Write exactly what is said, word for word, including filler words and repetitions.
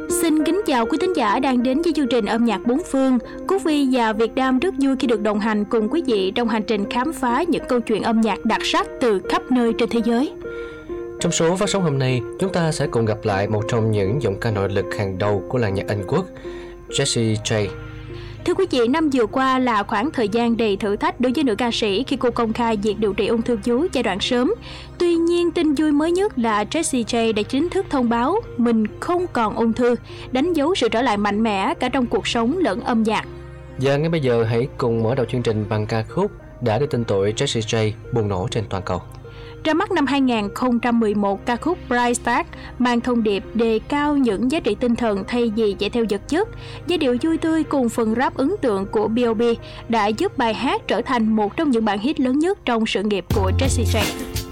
Xin kính chào quý thính giả đang đến với chương trình âm nhạc bốn phương. Cúc Vi và Việt Nam rất vui khi được đồng hành cùng quý vị trong hành trình khám phá những câu chuyện âm nhạc đặc sắc từ khắp nơi trên thế giới. Trong số phát sóng hôm nay, chúng ta sẽ cùng gặp lại một trong những giọng ca nội lực hàng đầu của làng nhạc Anh Quốc, Jessie J. Thưa quý vị, năm vừa qua là khoảng thời gian đầy thử thách đối với nữ ca sĩ khi cô công khai việc điều trị ung thư vú giai đoạn sớm. Tuy nhiên, tin vui mới nhất là Jessie J đã chính thức thông báo mình không còn ung thư, đánh dấu sự trở lại mạnh mẽ cả trong cuộc sống lẫn âm nhạc. Và ngay bây giờ hãy cùng mở đầu chương trình bằng ca khúc đã đưa tên tuổi Jessie J bùng nổ trên toàn cầu. Ra mắt năm hai không một một, ca khúc Bright Start mang thông điệp đề cao những giá trị tinh thần thay vì chạy theo vật chất. Giai điệu vui tươi cùng phần rap ấn tượng của bê o bê đã giúp bài hát trở thành một trong những bản hit lớn nhất trong sự nghiệp của Jessie J.